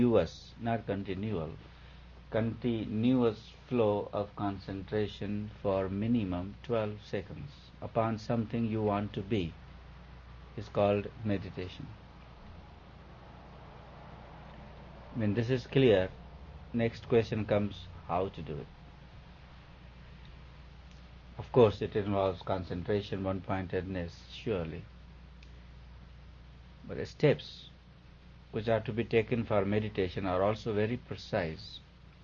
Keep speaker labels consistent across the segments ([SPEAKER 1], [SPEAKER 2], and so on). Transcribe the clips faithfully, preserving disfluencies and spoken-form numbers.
[SPEAKER 1] continuous, not continual, continuous flow of concentration for minimum twelve seconds upon something you want to be is called meditation. When this is clear, next question comes how to do it. Of course, it involves concentration, one-pointedness, surely. But the steps which are to be taken for meditation are also very precise.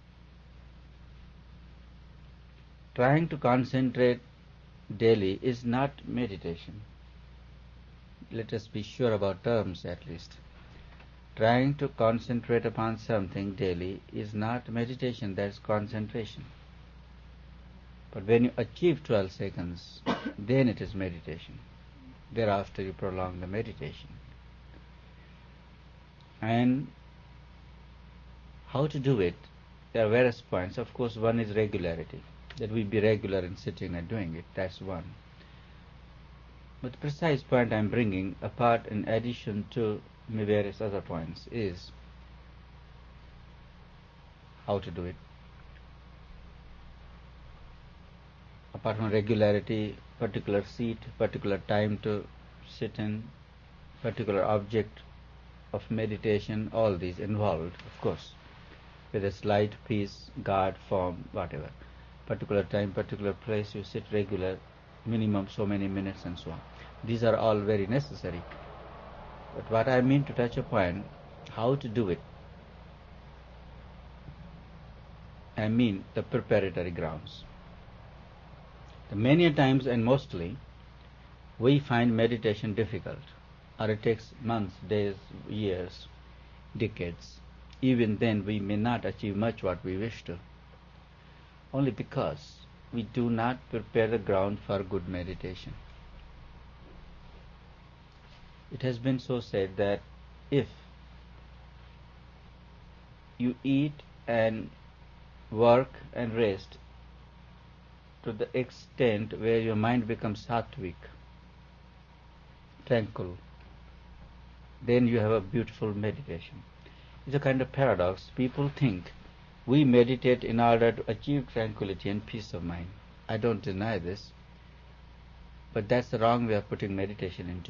[SPEAKER 1] Trying to concentrate daily is not meditation. Let us be sure about terms at least. Trying to concentrate upon something daily is not meditation, that's concentration. But when you achieve twelve seconds, then it is meditation. Thereafter you prolong the meditation. And how to do it? There are various points. Of course, one is regularity, that we be regular in sitting and doing it. That's one. But the precise point I'm bringing, apart in addition to various other points, is how to do it. Apart from regularity, particular seat, particular time to sit in, particular object of meditation, all these involved, of course, whether it's light, peace, guard, form, whatever. Particular time, particular place, you sit regular, minimum so many minutes and so on. These are all very necessary. But what I mean to touch upon, how to do it, I mean the preparatory grounds. The many times and mostly, we find meditation difficult, or it takes months, days, years, decades. Even then we may not achieve much what we wish to, only because we do not prepare the ground for good meditation. It has been so said that if you eat and work and rest to the extent where your mind becomes sattvic, tranquil, then you have a beautiful meditation. It's a kind of paradox. People think we meditate in order to achieve tranquility and peace of mind. I don't deny this, but that's the wrong way of putting meditation into.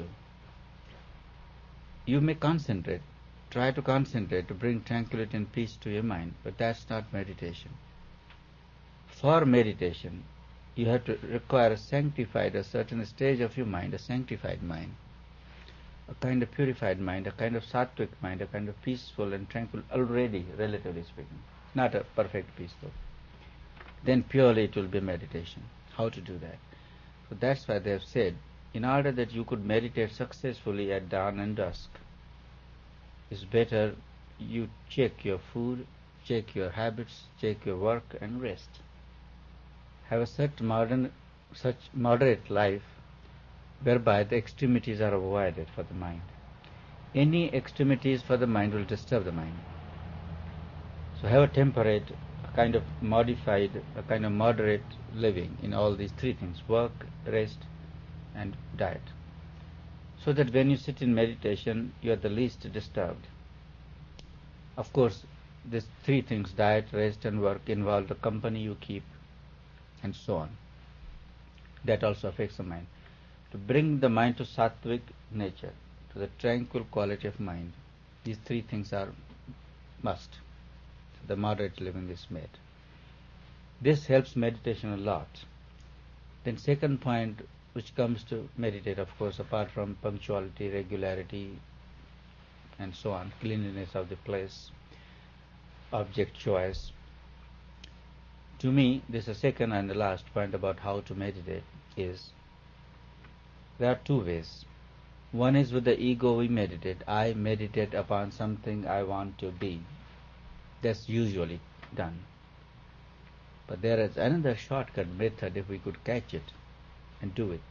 [SPEAKER 1] You may concentrate, try to concentrate to bring tranquility and peace to your mind, but that's not meditation. For meditation, you have to require a sanctified, a certain stage of your mind, a sanctified mind, a kind of purified mind, a kind of sattvic mind, a kind of peaceful and tranquil already, relatively speaking. Not a perfect peace though. Then purely it will be meditation. How to do that? So that's why they have said, in order that you could meditate successfully at dawn and dusk, it's better you check your food, check your habits, check your work and rest. Have a such modern, such moderate life whereby the extremities are avoided for the mind. Any extremities for the mind will disturb the mind. So have a temperate, a kind of modified, a kind of moderate living in all these three things: work, rest and diet. So that when you sit in meditation, you are the least disturbed. Of course, these three things, diet, rest and work, involve the company you keep and so on. That also affects the mind. To bring the mind to sattvic nature, to the tranquil quality of mind, these three things are must. The moderate living is made. This helps meditation a lot. Then second point which comes to meditate, of course, apart from punctuality, regularity and so on, cleanliness of the place, object choice. To me, this is the second and the last point about how to meditate is, there are two ways. One is with the ego we meditate. I meditate upon something I want to be. That's usually done. But there is another shortcut method if we could catch it and do it.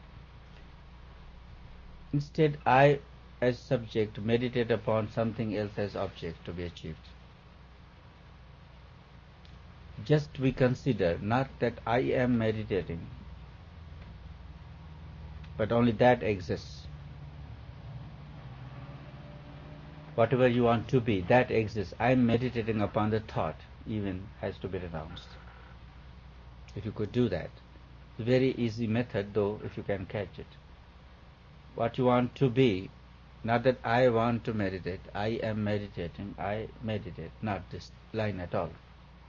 [SPEAKER 1] Instead, I as subject meditate upon something else as object to be achieved. Just we consider not that I am meditating, but only that exists. whatever you want to be, that exists. I am meditating upon the thought, even has to be renounced. If you could do that. It's a very easy method, though, if you can catch it. What you want to be, not that I want to meditate, I am meditating, I meditate, not this line at all.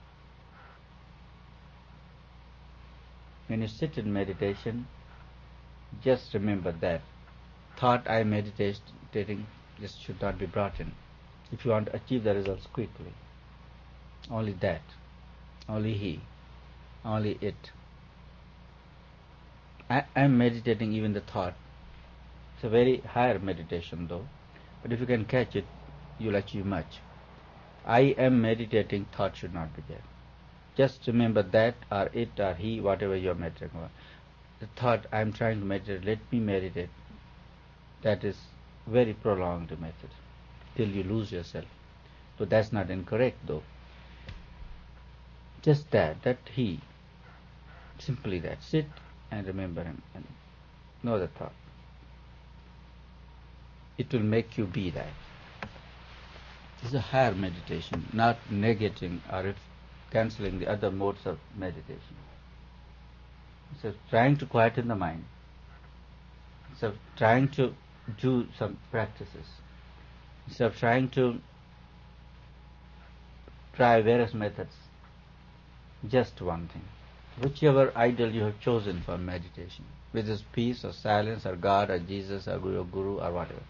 [SPEAKER 1] When you sit in meditation, just remember that thought I am meditating just should not be brought in. If you want to achieve the results quickly, only that, only he, only it. I am meditating even the thought. It's a very higher meditation though, but if you can catch it, you'll achieve much. I am meditating, thought should not be there. Just remember that, or it, or he, whatever you are meditating on. The thought, I am trying to meditate, let me meditate. That is very prolonged method, till you lose yourself. So that's not incorrect though. Just that, that he, simply that. Sit and remember him and know the thought. It will make you be that. It's a higher meditation, not negating or if cancelling the other modes of meditation. So trying to quieten the mind. So trying to do some practices. Instead of trying to try various methods, just one thing. Whichever ideal you have chosen for meditation, whether it's peace or silence or God or Jesus or Guru, Guru or whatever.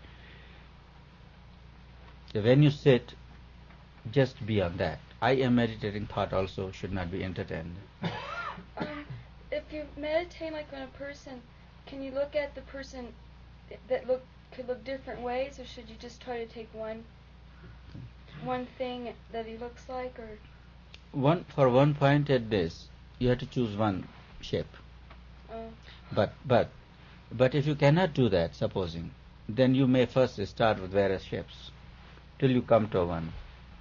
[SPEAKER 1] So when you sit, just be on that. I am meditating thought also should not be entertained.
[SPEAKER 2] Um, if you meditate like on a person, can you look at the person that look could look different ways, or should you just try to take one one thing that he looks like, or
[SPEAKER 1] one for one pointedness you have to choose one shape.
[SPEAKER 2] Oh.
[SPEAKER 1] But but but if you cannot do that, supposing, then you may first start with various shapes till you come to one.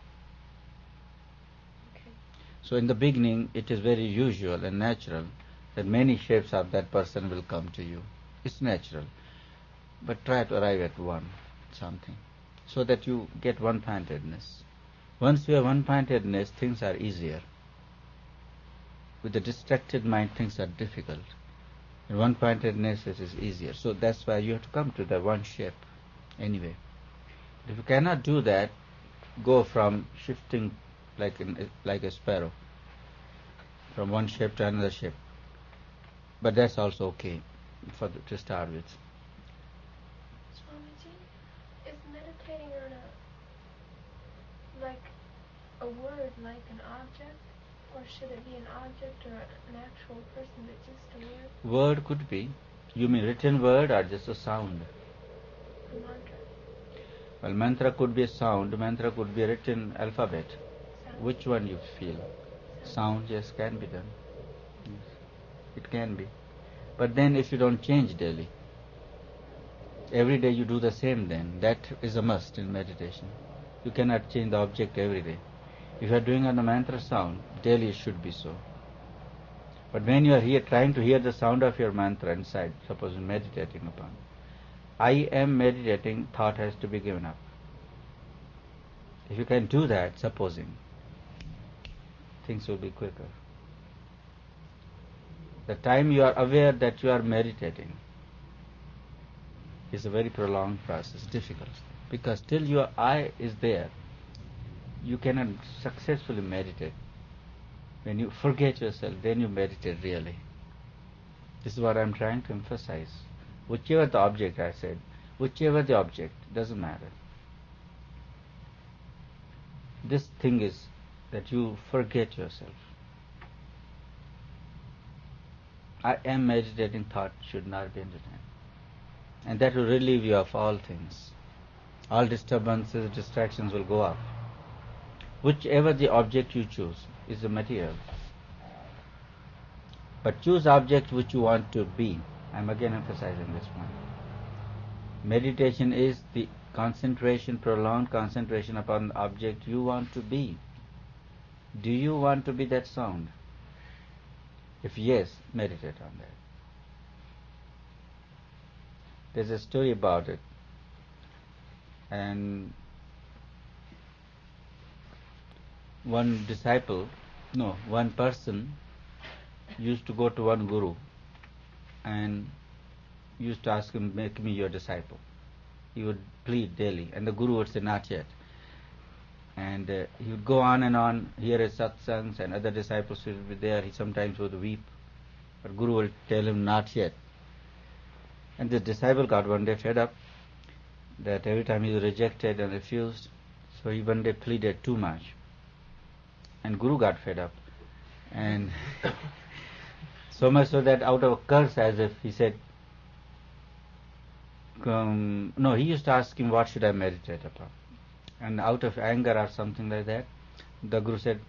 [SPEAKER 2] Okay.
[SPEAKER 1] So in the beginning it is very usual and natural that many shapes of that person will come to you. It's natural. But try to arrive at one something, so that you get one-pointedness. Once you have one-pointedness, things are easier. With the distracted mind, things are difficult. In one-pointedness, it is easier. So that's why you have to come to the one shape anyway. If you cannot do that, go from shifting like in, like a sparrow, from one shape to another shape. But that's also okay for the, to start with.
[SPEAKER 3] Swamiji, is meditating on a, like, a word like an object? Or should it be an object or an actual person, but just a word?
[SPEAKER 1] Word could be. You mean written word or just a sound?
[SPEAKER 3] A mantra.
[SPEAKER 1] Well, mantra could be a sound, mantra could be a written alphabet.
[SPEAKER 3] Sound.
[SPEAKER 1] Which one you feel?
[SPEAKER 3] Sound.
[SPEAKER 1] Sound, yes, can be done. Yes, it can be. But then if you don't change daily, every day you do the same, then that is a must in meditation. You cannot change the object every day. If you are doing on the mantra sound, daily it should be so. But when you are here trying to hear the sound of your mantra inside, suppose meditating upon, I am meditating, thought has to be given up. If you can do that, supposing, things will be quicker. The time you are aware that you are meditating is a very prolonged process, difficult. Because till your eye is there, you cannot successfully meditate. When you forget yourself, then you meditate really. This is what I am trying to emphasize. Whichever the object, I said, whichever the object, doesn't matter. This thing is that you forget yourself. I am meditating thought should not be entertained. And that will relieve you of all things. All disturbances, distractions will go off. Whichever the object you choose is the material. But choose object which you want to be. I am again emphasizing this point. Meditation is the concentration, prolonged concentration upon the object you want to be. Do you want to be that sound? If yes, meditate on that. There's a story about it. And one disciple, no, one person used to go to one guru and used to ask him, make me your disciple. He would plead daily, and the guru would say, not yet. And uh, he would go on and on, hear his satsangs, and other disciples would be there. He sometimes would weep, but guru would tell him, not yet. And this disciple got one day fed up that every time he was rejected and refused, so he one day pleaded too much. And guru got fed up. And so much so that out of a curse, as if he said, um, no, he used to ask him, what should I meditate upon? And out of anger or something like that, the guru said,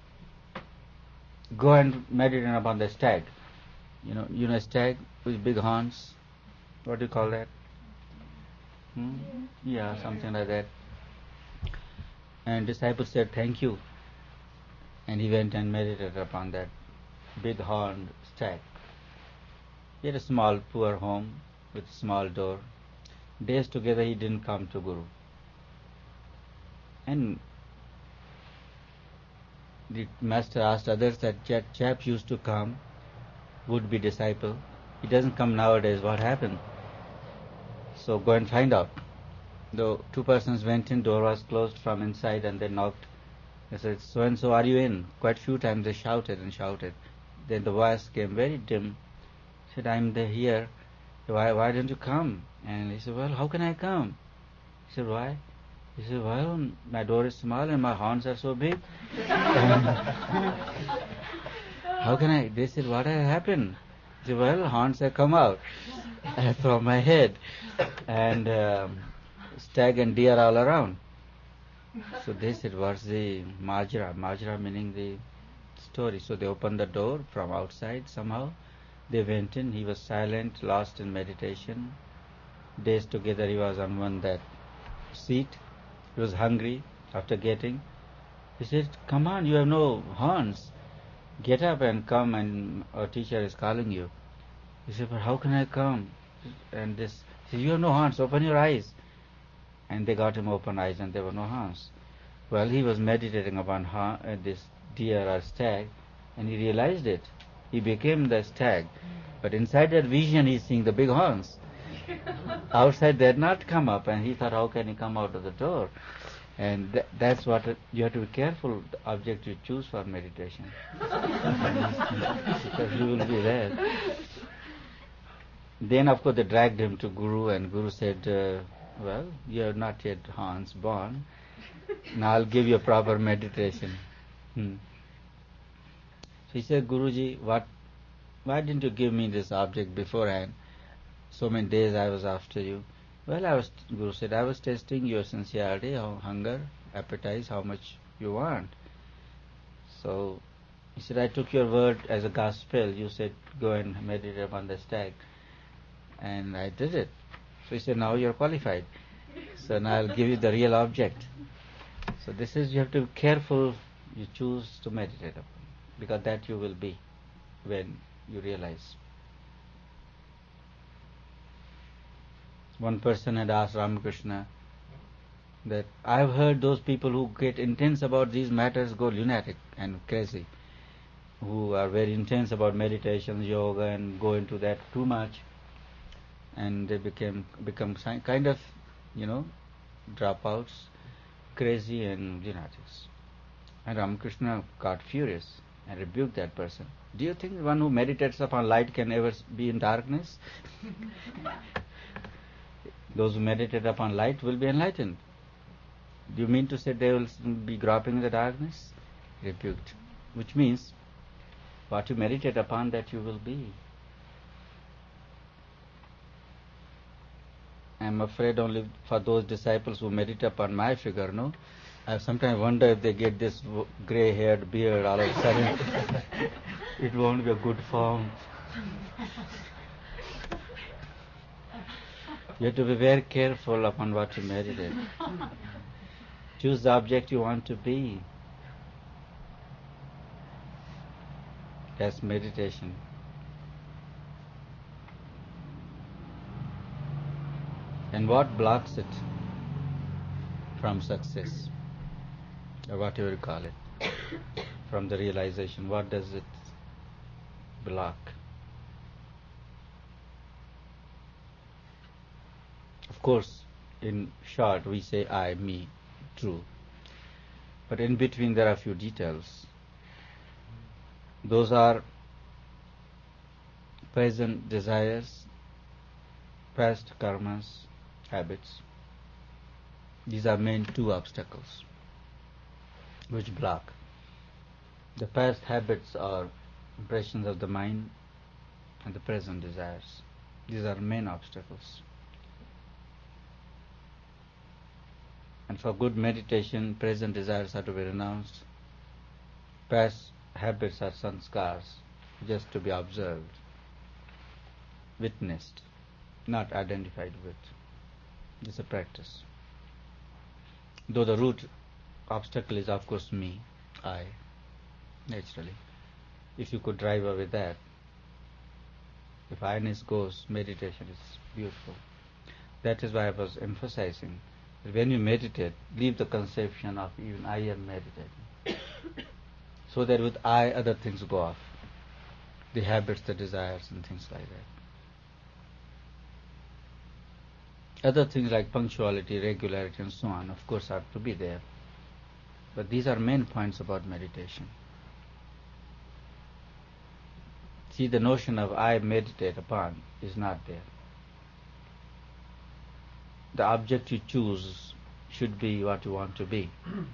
[SPEAKER 1] go and meditate upon the stag. You know, you know stag with big horns? What do you call that? Hmm? Yeah, something like that. And disciple said, thank you. And he went and meditated upon that big horned stag. He had a small, poor home with a small door. Days together he didn't come to Guru. And the master asked others that ch- chap used to come, would be disciple. He doesn't come nowadays, what happened? So go and find out. The two persons went in, door was closed from inside, and they knocked. They said, so and so, are you in? Quite a few times they shouted and shouted. Then the voice came very dim. Said, I'm there here. Why why don't you come? And he said, well, how can I come? He said, why? He said, well, my door is small and my horns are so big. How can I? They said, what has happened? He said, well, horns have come out from my head. And um, stag and deer all around. So they said, what's the majra? Majra meaning the story. So they opened the door from outside somehow. They went in. He was silent, lost in meditation. Days together he was on one that seat. He was hungry after getting. He said, come on, you have no horns. Get up and come, and our teacher is calling you. He said, but how can I come? And this, he said, you have no horns, open your eyes. And they got him open eyes and there were no horns. Well, he was meditating upon uh, this deer or stag, and he realized it. He became the stag. But inside that vision he's seeing the big horns. Outside they had not come up, and he thought, how can he come out of the door? And th- that's what it, you have to be careful the object you choose for meditation. Because you will be there. Then of course they dragged him to Guru, and Guru said, uh, well, you are not yet horns born. Now I'll give you a proper meditation. Hmm. So he said, Guruji, what, why didn't you give me this object beforehand? So many days I was after you. Well, I was, Guru said, I was testing your sincerity, how hunger, appetite, how much you want. So he said, I took your word as a gospel. You said, go and meditate upon the stag. And I did it. So he said, now you're qualified. So now I'll give you the real object. So this is, you have to be careful you choose to meditate upon, because that you will be when you realize. One person had asked Ramakrishna that, I've heard those people who get intense about these matters go lunatic and crazy, who are very intense about meditation, yoga, and go into that too much, and they became become kind of, you know, dropouts, crazy and lunatics. And Ramakrishna got furious and rebuked that person. Do you think one who meditates upon light can ever be in darkness? Those who meditate upon light will be enlightened. Do you mean to say they will be groping in the darkness? Rebuked. Which means, what you meditate upon, that you will be. I am afraid only for those disciples who meditate upon my figure, no? I sometimes wonder if they get this grey-haired beard all of a sudden. It won't be a good form. You have to be very careful upon what you meditate. Choose the object you want to be. That's meditation. And what blocks it from success, or whatever you call it? from the realization? What does it block? Of course, in short, we say I, me, true. But in between there are a few details. Those are present desires, past karmas, habits. These are main two obstacles which block. The past habits are impressions of the mind and the present desires. These are main obstacles. And for good meditation, present desires are to be renounced. Past habits are sanskars, just to be observed, witnessed, not identified with. This is a practice. Though the root obstacle is, of course, me, I, naturally. If you could drive away that, if I-ness goes, meditation is beautiful. That is why I was emphasizing that when you meditate, leave the conception of even I am meditating. So that with I, other things go off. The habits, the desires, and things like that. Other things like punctuality, regularity, and so on, of course, are to be there. But these are main points about meditation. See, the notion of I meditate upon is not there. The object you choose should be what you want to be.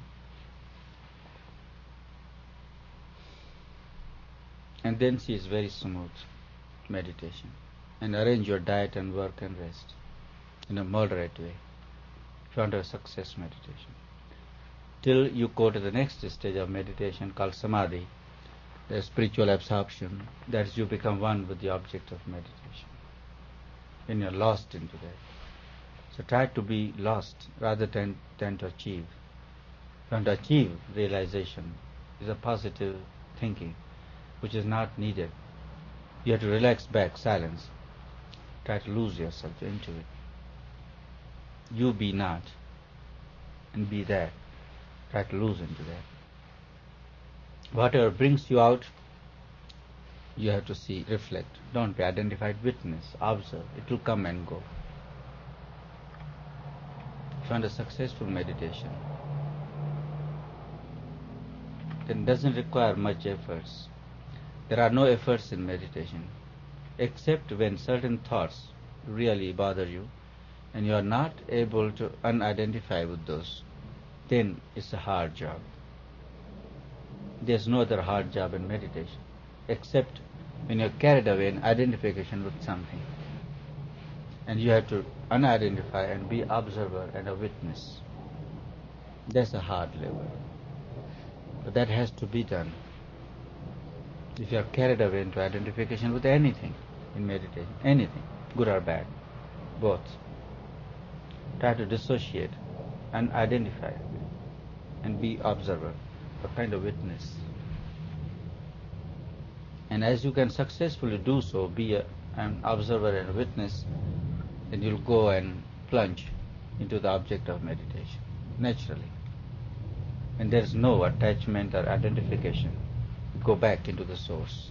[SPEAKER 1] And then see, it's very smooth meditation. And arrange your diet and work and rest in a moderate way if you want to have success meditation. Till you go to the next stage of meditation called samadhi, the spiritual absorption, that is, you become one with the object of meditation. When you're lost into that. So try to be lost rather than, than to achieve. If you want to achieve realization, is a positive thinking, which is not needed. You have to relax back, silence. Try to lose yourself into it. You be not, and be that. Try to lose into that. Whatever brings you out, you have to see, reflect. Don't be identified, witness, observe. It will come and go. If you want a successful meditation, then it doesn't require much efforts. There are no efforts in meditation, except when certain thoughts really bother you and you are not able to unidentify with those. Then it's a hard job. There's no other hard job in meditation, except when you're carried away in identification with something. And you have to unidentify and be observer and a witness. That's a hard labor. But that has to be done. If you are carried away into identification with anything in meditation, anything, good or bad, both, try to dissociate and identify and be observer, a kind of witness. And as you can successfully do so, be a, an observer and a witness, then you'll go and plunge into the object of meditation, naturally. And there's no attachment or identification. Go back into the source.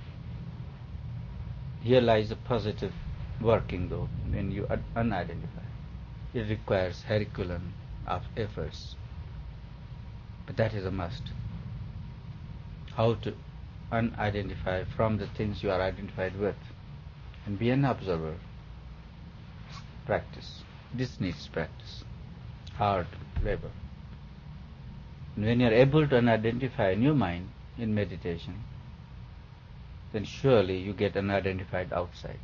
[SPEAKER 1] Here lies a positive working, though, when you unidentify. It requires Herculean of efforts, but that is a must. How to unidentify from the things you are identified with and be an observer. Practice. This needs practice. Hard labor. And when you are able to unidentify in your mind in meditation, then surely you get unidentified outside.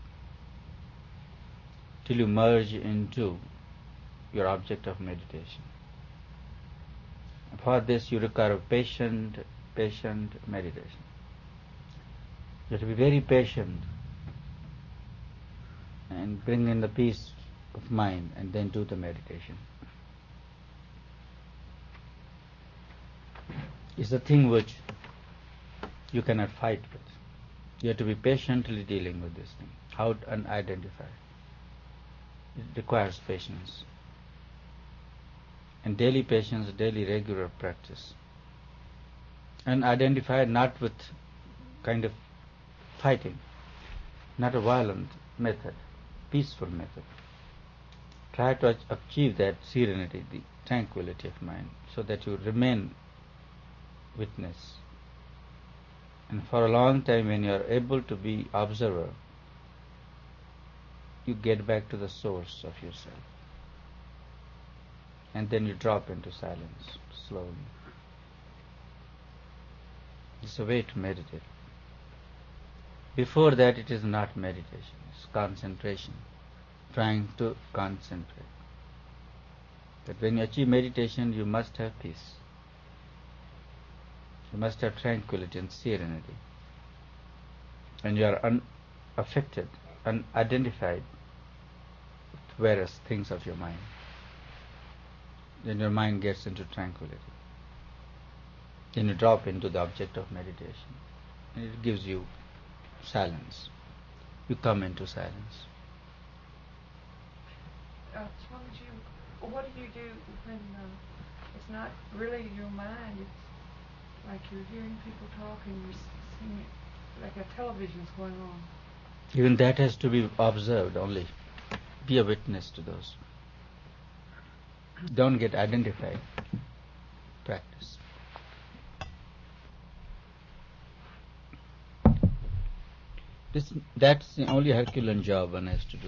[SPEAKER 1] Till you merge into your object of meditation. For this you require patient, patient meditation. You have to be very patient and bring in the peace of mind and then do the meditation. It's a thing which you cannot fight with. You have to be patiently dealing with this thing. How to unidentify. It requires patience. And daily patience, daily regular practice. And identify not with kind of fighting, not a violent method, peaceful method. Try to achieve that serenity, the tranquility of mind, so that you remain witness. And for a long time, when you are able to be observer, you get back to the source of yourself. And then you drop into silence slowly. It's a way to meditate. Before that, it is not meditation, it's concentration, trying to concentrate. But when you achieve meditation, you must have peace. You must have tranquility and serenity. And you are unaffected, unidentified with various things of your mind. Then your mind gets into tranquility. Then you drop into the object of meditation. And it gives you silence. You come into silence.
[SPEAKER 4] Uh, Swamiji, what do you do when uh, it's not really your mind, it's like you're hearing people talk and you're seeing it like a television's going on?
[SPEAKER 1] Even that has to be observed only. Be a witness to those. Don't get identified. Practice. This, that's the only Herculean job one has to do.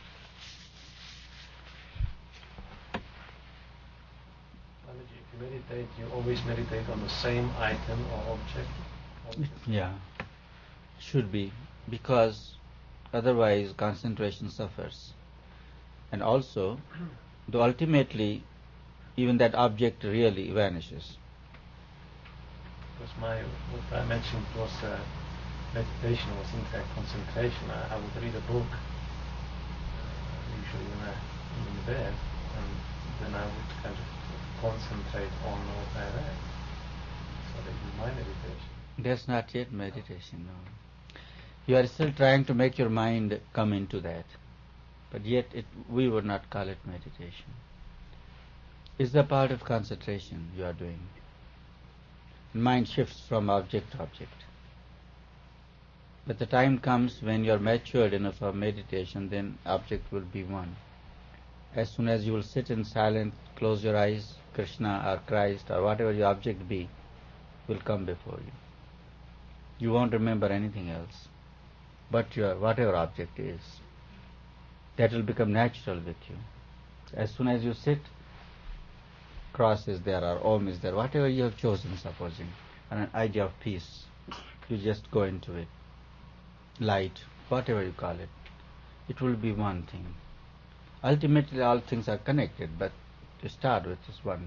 [SPEAKER 5] If you meditate, you always meditate on the same item or object? object?
[SPEAKER 1] Yeah, should be, because otherwise concentration suffers. And also, though ultimately, even that object really vanishes.
[SPEAKER 5] Because my, what I mentioned was uh, meditation was in fact concentration. I, I would read a book, uh, usually when I'm in bed, and then I would kind of concentrate on what I read. So that is my meditation.
[SPEAKER 1] That's not yet meditation, no. You are still trying to make your mind come into that. But yet it, we would not call it meditation. It's the part of concentration you are doing. Mind shifts from object to object. But the time comes when you are matured enough for meditation, then object will be one. As soon as you will sit in silence, close your eyes, Krishna or Christ or whatever your object be will come before you. You won't remember anything else but your whatever object is. That will become natural with you. As soon as you sit, cross is there or Om is there, whatever you have chosen, supposing, and an idea of peace, you just go into it. Light, whatever you call it, it will be one thing. Ultimately all things are connected, but to start with is one.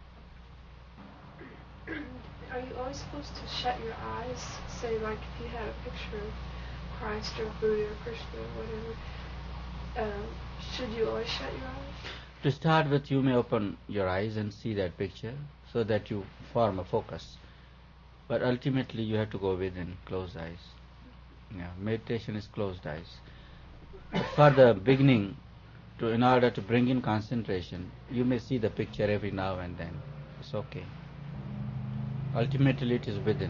[SPEAKER 3] Are you always supposed to shut your eyes? Say, like if you had a picture of Christ or Buddha or Krishna or whatever, um, should you always shut your eyes?
[SPEAKER 1] To start with, you may open your eyes and see that picture so that you form a focus. But ultimately you have to go within, closed eyes. Yeah, meditation is closed eyes. But for the beginning, to in order to bring in concentration, you may see the picture every now and then. It's okay. Ultimately it is within.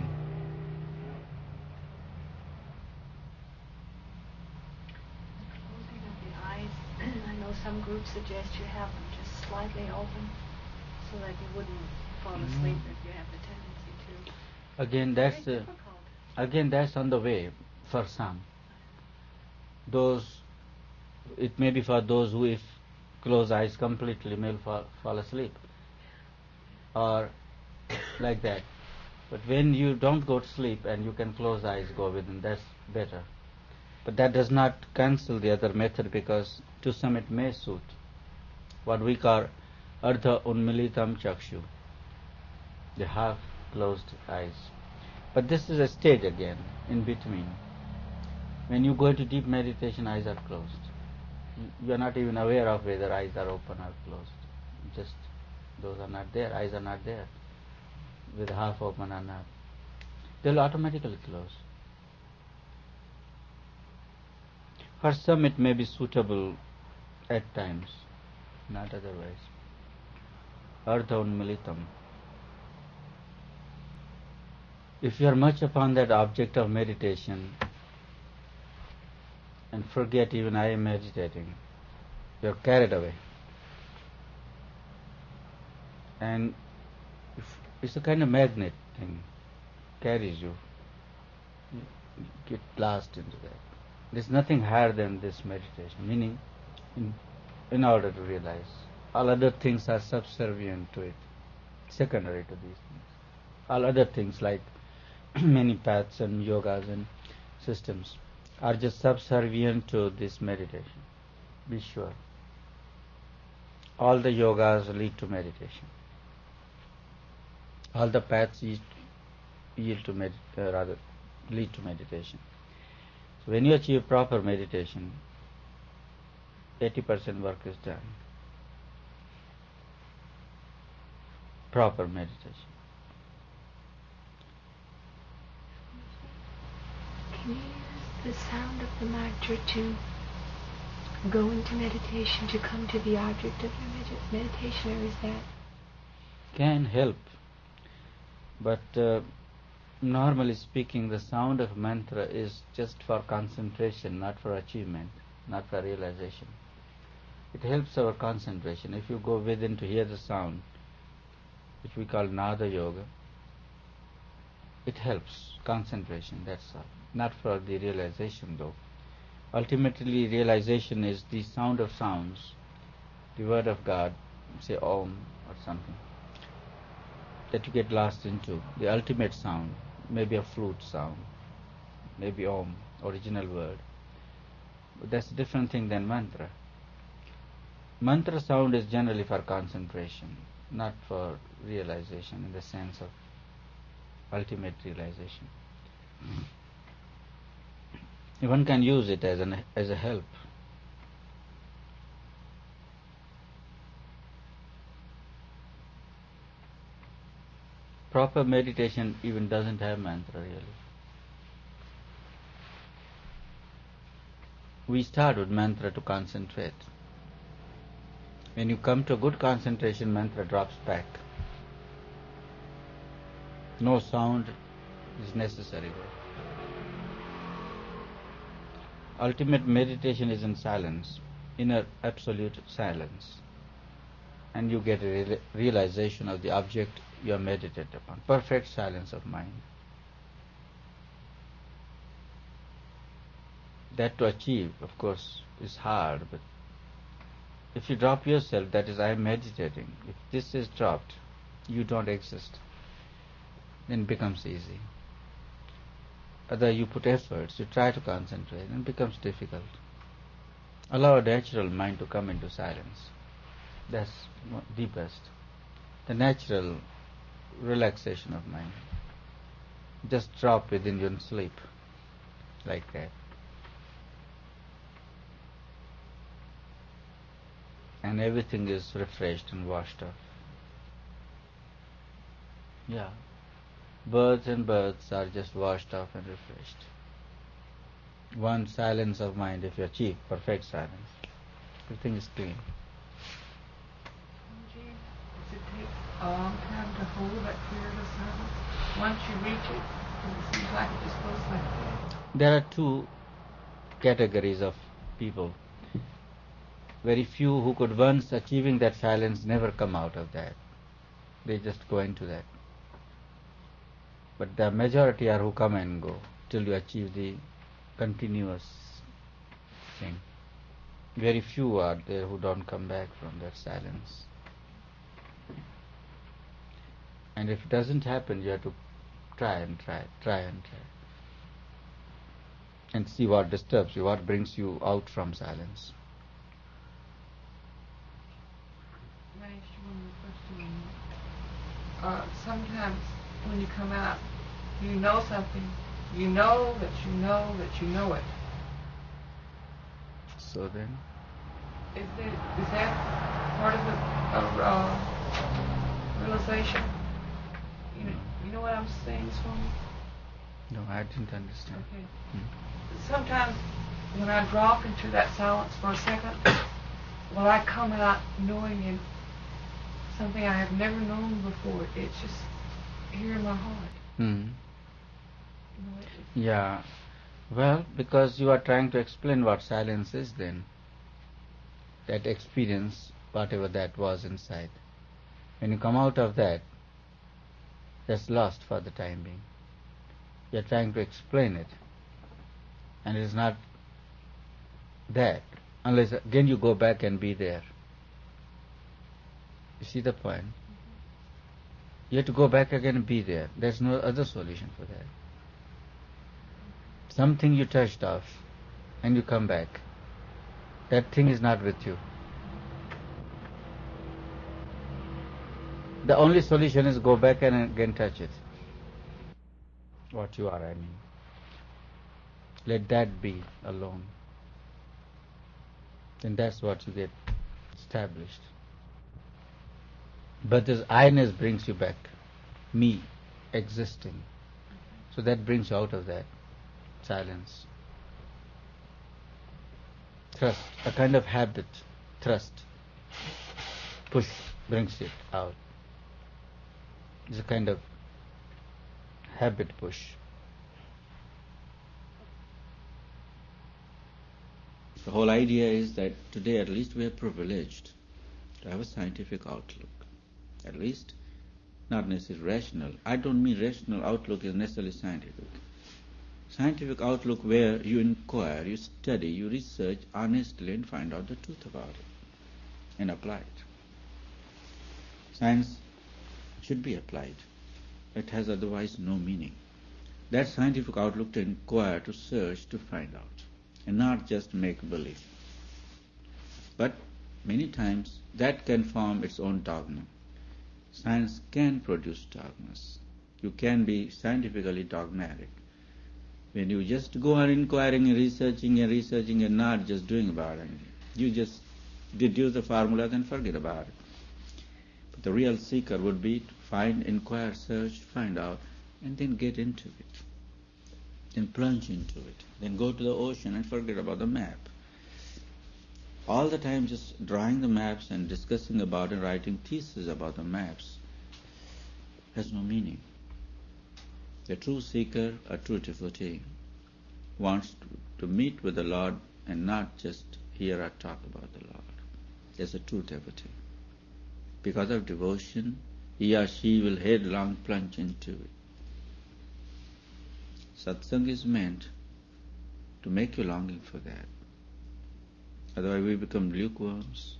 [SPEAKER 6] Closing of the eyes, I know some groups suggest you have them just slightly open so that you wouldn't fall asleep mm. if you have the tendency to.
[SPEAKER 1] Again, that's
[SPEAKER 6] Very
[SPEAKER 1] uh,
[SPEAKER 6] difficult.
[SPEAKER 1] again that's on the way for some. Those, it may be for those who, if close eyes completely, may fall, fall asleep, or like that. But when you don't go to sleep and you can close eyes, go within, that's better. But that does not cancel the other method, because to some it may suit. What we call ardha unmilitam chakshu, the half closed eyes. But this is a stage again, in between. When you go into deep meditation, eyes are closed. You are not even aware of whether eyes are open or closed. Just those are not there, eyes are not there, with half open or not. They will automatically close. For some it may be suitable at times, not otherwise. Ardha unmilitam. If you are much upon that object of meditation and forget even I am meditating, you are carried away. And if it's a kind of magnet thing, carries you. You get lost into that. There's nothing higher than this meditation, meaning in, in order to realize. All other things are subservient to it, secondary to these things. All other things like many paths and yogas and systems are just subservient to this meditation. Be sure. All the yogas lead to meditation. All the paths yield to med- uh, rather lead to meditation. So when you achieve proper meditation, eighty percent work is done. Proper meditation.
[SPEAKER 3] Can you use the sound of the mantra to go into meditation, to come to the object of your med- meditation, or is that?
[SPEAKER 1] Can help. But uh, normally speaking, the sound of mantra is just for concentration, not for achievement, not for realization. It helps our concentration. If you go within to hear the sound, which we call Nada Yoga, it helps concentration, that's all. Not for the realization though. Ultimately, realization is the sound of sounds, the word of God, say Om or something, that you get lost into. The ultimate sound, maybe a flute sound, maybe Om, original word. But that's a different thing than mantra. Mantra sound is generally for concentration, not for realization in the sense of ultimate realization. One can use it as an as a help. Proper meditation even doesn't have mantra really. We start with mantra to concentrate. When you come to a good concentration, mantra drops back. No sound is necessary there. Ultimate meditation is in silence, inner absolute silence. And you get a real- realization of the object you are meditating upon. Perfect silence of mind. That to achieve, of course, is hard, but if you drop yourself, that is, I am meditating. If this is dropped, you don't exist, then it becomes easy. Other you put efforts, you try to concentrate, and it becomes difficult. Allow a natural mind to come into silence. That's deepest. The natural relaxation of mind. Just drop within you and sleep, like that. And everything is refreshed and washed off. Yeah. Birds and birds are just washed off and refreshed. One silence of mind, if you achieve perfect silence, everything is clean.
[SPEAKER 4] Does it take a long time to hold that fearless silence? Once you reach it, it seems like it just goes like that.
[SPEAKER 1] There are two categories of people. Very few who could once achieving that silence never come out of that. They just go into that. But the majority are who come and go till you achieve the continuous thing. Very few are there who don't come back from that silence. And if it doesn't happen, you have to try and try, try and try. And see what disturbs you, what brings you out from silence.
[SPEAKER 4] Can I ask you one more question? Uh, sometimes when you come out, you know something. You know that you know that you know it.
[SPEAKER 1] So then?
[SPEAKER 4] Is, it, is that part of the of, uh, realization? You know, you know what I'm saying, Swami?
[SPEAKER 1] No, I didn't understand.
[SPEAKER 4] Okay.
[SPEAKER 1] Hmm.
[SPEAKER 4] Sometimes when I drop into that silence for a second, well, I come out knowing in something I have never known before. It's just here in my heart.
[SPEAKER 1] Hmm. Yeah. Well, because you are trying to explain what silence is then. That experience, whatever that was inside. When you come out of that, that's lost for the time being. You are trying to explain it. And it is not that. Unless again you go back and be there. You see the point? You have to go back again and be there. There's no other solution for that. Something you touched off and you come back. That thing is not with you. The only solution is go back and again touch it. What you are, I mean. Let that be alone. Then that's what you get established. But this I-ness brings you back. Me, existing. So that brings you out of that silence. Trust, a kind of habit, trust, push brings it out. It's a kind of habit push. The whole idea is that today at least we are privileged to have a scientific outlook. At least, not necessarily rational. I don't mean rational outlook is necessarily scientific. Scientific outlook where you inquire, you study, you research honestly and find out the truth about it and apply it. Science should be applied. It has otherwise no meaning. That scientific outlook to inquire, to search, to find out, and not just make believe. But many times that can form its own dogma. Science can produce dogmas. You can be scientifically dogmatic. When you just go on inquiring and researching and researching and not just doing about anything. You just deduce the formulas and forget about it. But the real seeker would be to find, inquire, search, find out, and then get into it. Then plunge into it. Then go to the ocean and forget about the map. All the time just drawing the maps and discussing about and writing theses about the maps has no meaning. The true seeker, a true devotee, wants to, to meet with the Lord and not just hear or talk about the Lord. As a true devotee. Because of devotion, he or she will headlong plunge into it. Satsang is meant to make you longing for that. Otherwise we become lukewarms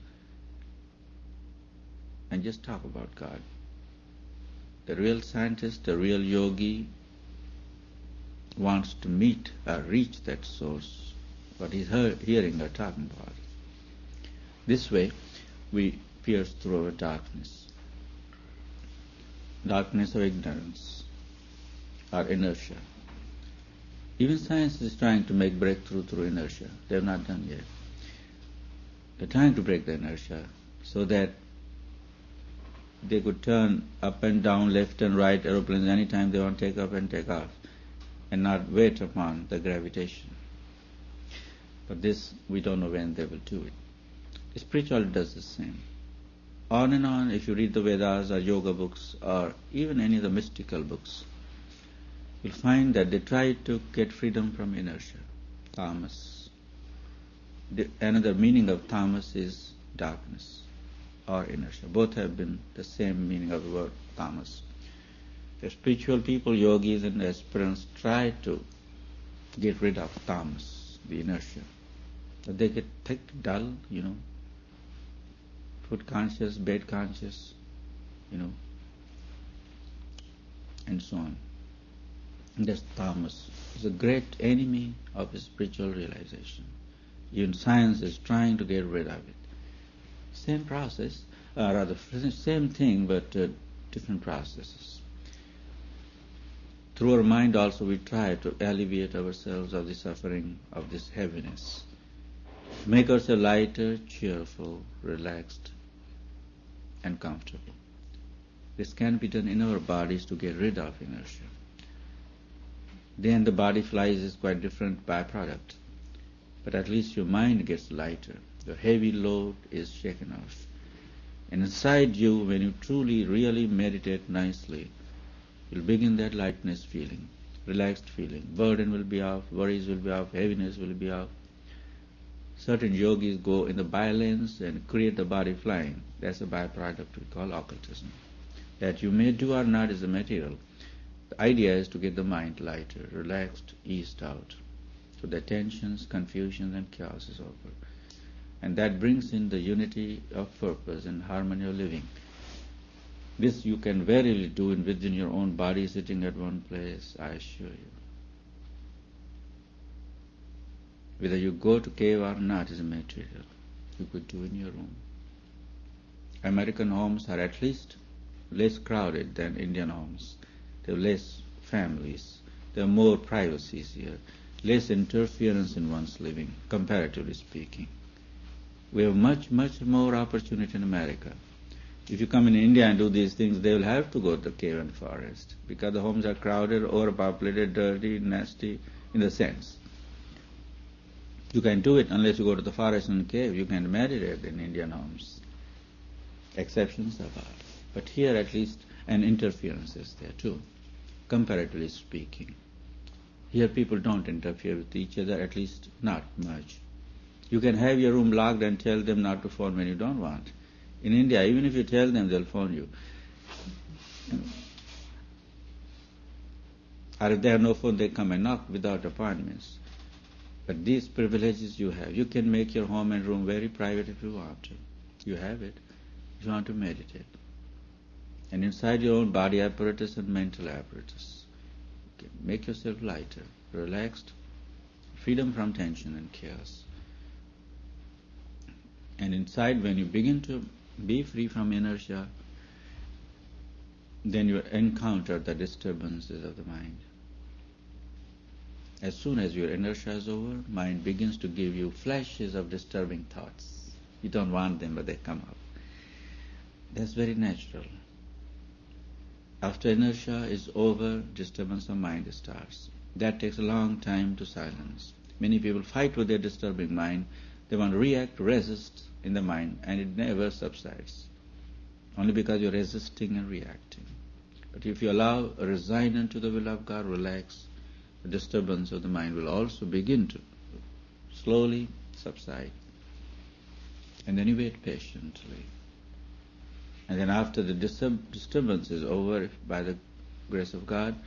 [SPEAKER 1] and just talk about God. The real scientist, the real yogi wants to meet or reach that source, what he's heard, hearing or talking about. This way we pierce through our darkness. Darkness of ignorance or inertia. Even science is trying to make breakthrough through inertia. They have not done yet. They're trying to break the inertia so that they could turn up and down, left and right aeroplanes anytime they want to take up and take off and not wait upon the gravitation. But this, we don't know when they will do it. Spirituality does the same. On and on, if you read the Vedas or yoga books or even any of the mystical books, you'll find that they try to get freedom from inertia, tamas. The, another meaning of tamas is darkness or inertia. Both have been the same meaning of the word tamas. The spiritual people, yogis and aspirants, try to get rid of tamas, the inertia. But they get thick, dull, you know, food conscious, bed conscious, you know, and so on. And that's tamas. It's a great enemy of spiritual realization. Even science is trying to get rid of it. Same process, uh, rather same thing, but uh, different processes. Through our mind also we try to alleviate ourselves of the suffering of this heaviness. Make ourselves lighter, cheerful, relaxed, and comfortable. This can be done in our bodies to get rid of inertia. Then the body flies is quite different byproduct. But at least your mind gets lighter. The heavy load is shaken off. And inside you, when you truly, really meditate nicely, you'll begin that lightness feeling. relaxed feeling. Burden will be off, worries will be off, heaviness will be off. Certain yogis go in the balance and create the body flying. That's a byproduct we call occultism. That you may do or not is the material. The idea is to get the mind lighter, relaxed, eased out. So the tensions, confusions and chaos is over. And that brings in the unity of purpose and harmony of living. This you can verily do in within your own body, sitting at one place, I assure you. Whether you go to cave or not is immaterial. You could do in your room. American homes are at least less crowded than Indian homes. There are less families. There are more privacies here. Less interference in one's living, comparatively speaking. We have much, much more opportunity in America. If you come in India and do these things, they will have to go to the cave and forest because the homes are crowded, overpopulated, dirty, nasty, in the sense. You can do it unless you go to the forest and cave. You can meditate in Indian homes. Exceptions are bad. But here at least an interference is there too, comparatively speaking. Here people don't interfere with each other, at least not much. You can have your room locked and tell them not to phone when you don't want. In India, even if you tell them, they'll phone you. Or if they have no phone, they come and knock without appointments. But these privileges you have. You can make your home and room very private if you want to. You have it. You want to meditate. And inside your own body apparatus and mental apparatus, okay, make yourself lighter, relaxed, freedom from tension and chaos. And inside, when you begin to be free from inertia, then you encounter the disturbances of the mind. As soon as your inertia is over, mind begins to give you flashes of disturbing thoughts. You don't want them, but they come up. That's very natural. After inertia is over, disturbance of mind starts. That takes a long time to silence. Many people fight with their disturbing mind. They want to react, resist in the mind, and it never subsides. Only because you're resisting and reacting. But if you allow, resign unto the will of God, relax, the disturbance of the mind will also begin to slowly subside. And then you wait patiently. And then after the disturb- disturbance is over, if by the grace of God,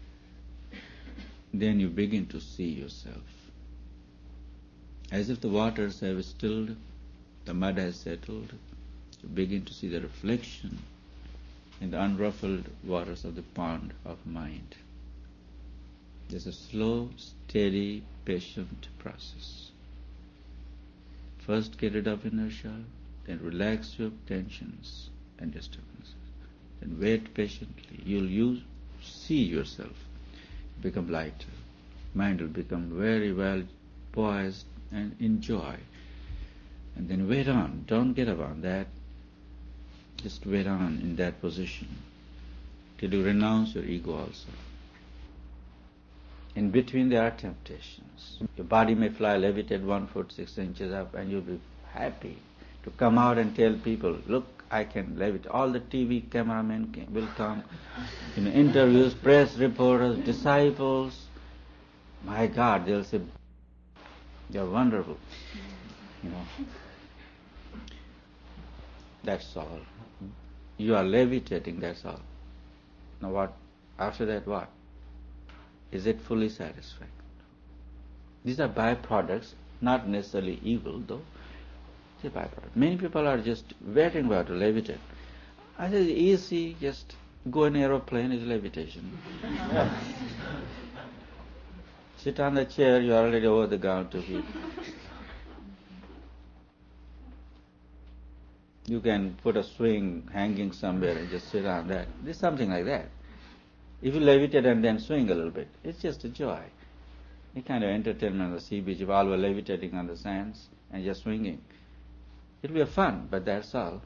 [SPEAKER 1] then you begin to see yourself. As if the waters have stilled, the mud has settled, you begin to see the reflection in the unruffled waters of the pond of mind. There's a slow, steady, patient process. First get rid of inertia, then relax your tensions and disturbances. Then wait patiently. You'll use, see yourself become lighter. Mind will become very well poised and enjoy. And then wait on. Don't get up on that. Just wait on in that position till you renounce your ego also. In between there are temptations. Your body may fly, levitate one foot, six inches up, and you'll be happy to come out and tell people, look, I can levitate. All the T V cameramen can, will come, you know, interviews, press reporters, disciples. My God, they'll say, you're wonderful. You know. That's all. You are levitating, that's all. Now what? After that what? Is it fully satisfied? These are byproducts, not necessarily evil though. It's a byproduct. Many people are just waiting for to levitate. I say easy, just go in an aeroplane is levitation. Sit on the chair, you are already over the ground two feet. You can put a swing hanging somewhere and just sit on that. There's something like that. If you levitate and then swing a little bit, it's just a joy. A kind of entertainment on the sea beach if all were levitating on the sands and just swinging. It'll be a fun, but that's all.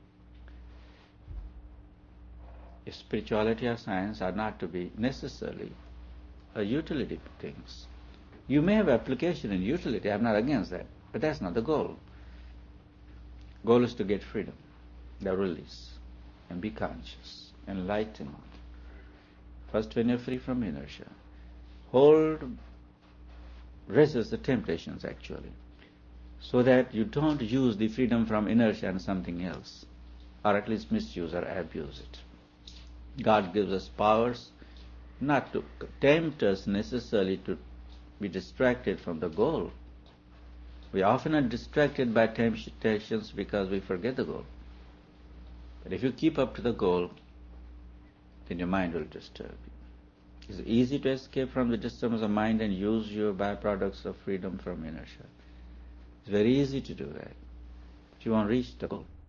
[SPEAKER 1] If spirituality or science are not to be necessarily a utility things. You may have application in utility, I'm not against that, but that's not the goal. Goal is to get freedom, the release, and be conscious, enlightenment. First when you're free from inertia, hold, resist the temptations actually, so that you don't use the freedom from inertia and something else, or at least misuse or abuse it. God gives us powers not to tempt us necessarily to be distracted from the goal. We often are distracted by temptations because we forget the goal. But if you keep up to the goal, then your mind will disturb you. It's easy to escape from the disturbance of mind and use your byproducts of freedom from inertia. It's very easy to do that. But you won't reach the goal.